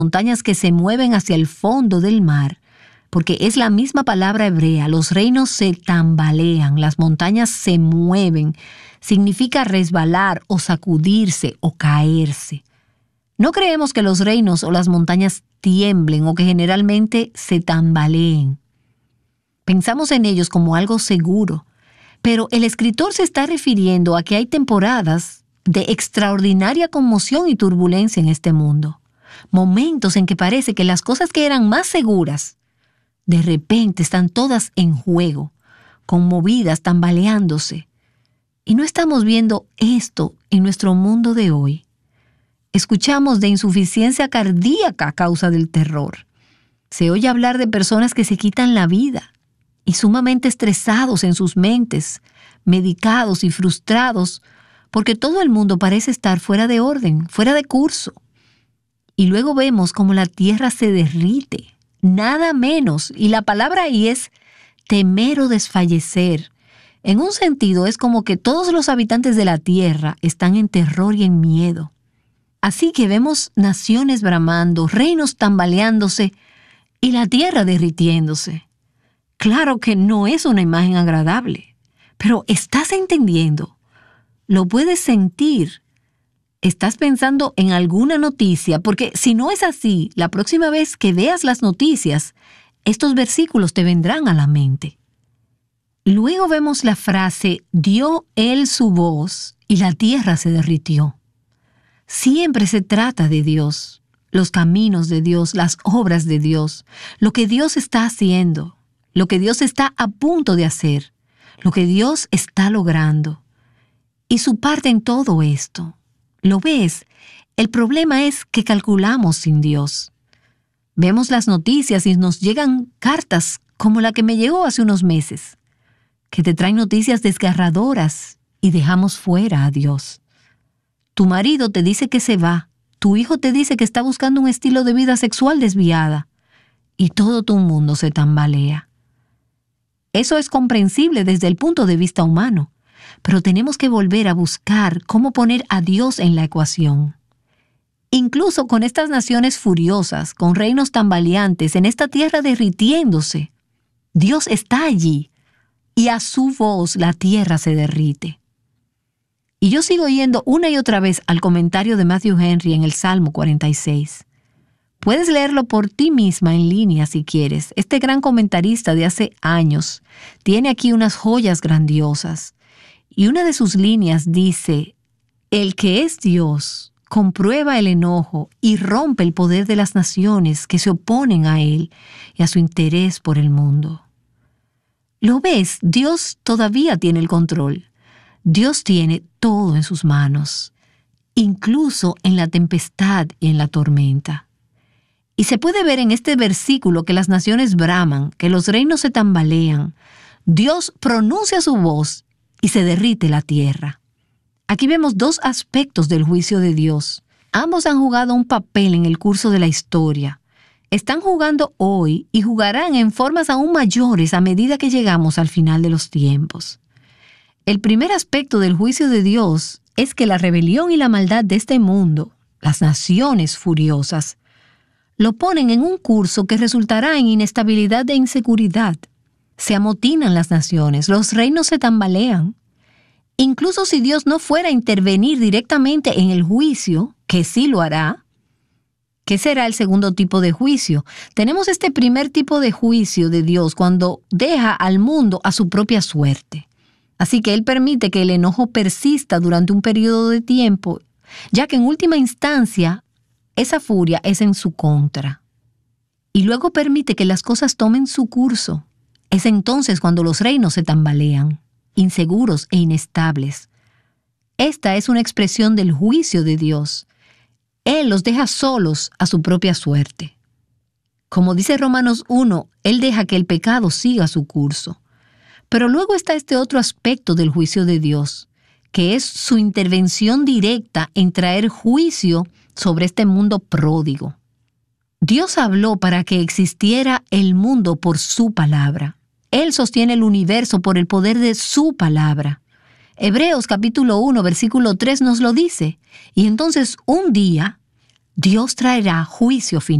montañas que se mueven hacia el fondo del mar, porque es la misma palabra hebrea. Los reinos se tambalean, las montañas se mueven. Significa resbalar o sacudirse o caerse. No creemos que los reinos o las montañas tiemblen o que generalmente se tambaleen. Pensamos en ellos como algo seguro, pero el escritor se está refiriendo a que hay temporadas de extraordinaria conmoción y turbulencia en este mundo. Momentos en que parece que las cosas que eran más seguras, de repente están todas en juego, conmovidas, tambaleándose. Y no estamos viendo esto en nuestro mundo de hoy. Escuchamos de insuficiencia cardíaca a causa del terror. Se oye hablar de personas que se quitan la vida y sumamente estresados en sus mentes, medicados y frustrados porque todo el mundo parece estar fuera de orden, fuera de curso. Y luego vemos cómo la tierra se derrite, nada menos, y la palabra ahí es temer o desfallecer. En un sentido es como que todos los habitantes de la tierra están en terror y en miedo. Así que vemos naciones bramando, reinos tambaleándose y la tierra derritiéndose. Claro que no es una imagen agradable, pero ¿estás entendiendo? ¿Lo puedes sentir? ¿Estás pensando en alguna noticia? Porque si no es así, la próxima vez que veas las noticias, estos versículos te vendrán a la mente. Luego vemos la frase, dio él su voz y la tierra se derritió. Siempre se trata de Dios, los caminos de Dios, las obras de Dios, lo que Dios está haciendo, lo que Dios está a punto de hacer, lo que Dios está logrando. Y su parte en todo esto. ¿Lo ves? El problema es que calculamos sin Dios. Vemos las noticias y nos llegan cartas como la que me llegó hace unos meses, que te traen noticias desgarradoras y dejamos fuera a Dios. Tu marido te dice que se va, tu hijo te dice que está buscando un estilo de vida sexual desviada y todo tu mundo se tambalea. Eso es comprensible desde el punto de vista humano, pero tenemos que volver a buscar cómo poner a Dios en la ecuación. Incluso con estas naciones furiosas, con reinos tambaleantes, en esta tierra derritiéndose, Dios está allí y a su voz la tierra se derrite. Y yo sigo yendo una y otra vez al comentario de Matthew Henry en el Salmo 46. Puedes leerlo por ti misma en línea si quieres. Este gran comentarista de hace años tiene aquí unas joyas grandiosas. Y una de sus líneas dice, el que es Dios comprueba el enojo y rompe el poder de las naciones que se oponen a él y a su interés por el mundo. ¿Lo ves? Dios todavía tiene el control. Dios tiene todo en sus manos, incluso en la tempestad y en la tormenta. Y se puede ver en este versículo que las naciones braman, que los reinos se tambalean. Dios pronuncia su voz y se derrite la tierra. Aquí vemos dos aspectos del juicio de Dios. Ambos han jugado un papel en el curso de la historia. Están jugando hoy y jugarán en formas aún mayores a medida que llegamos al final de los tiempos. El primer aspecto del juicio de Dios es que la rebelión y la maldad de este mundo, las naciones furiosas, lo ponen en un curso que resultará en inestabilidad e inseguridad. Se amotinan las naciones, los reinos se tambalean. Incluso si Dios no fuera a intervenir directamente en el juicio, que sí lo hará, ¿qué será el segundo tipo de juicio? Tenemos este primer tipo de juicio de Dios cuando deja al mundo a su propia suerte. Así que Él permite que el enojo persista durante un periodo de tiempo, ya que en última instancia esa furia es en su contra. Y luego permite que las cosas tomen su curso. Es entonces cuando los reinos se tambalean, inseguros e inestables. Esta es una expresión del juicio de Dios. Él los deja solos a su propia suerte. Como dice Romanos 1, Él deja que el pecado siga su curso. Pero luego está este otro aspecto del juicio de Dios, que es su intervención directa en traer juicio sobre este mundo pródigo. Dios habló para que existiera el mundo por su palabra. Él sostiene el universo por el poder de su palabra. Hebreos capítulo 1, versículo 3 nos lo dice. Y entonces un día, Dios traerá juicio final.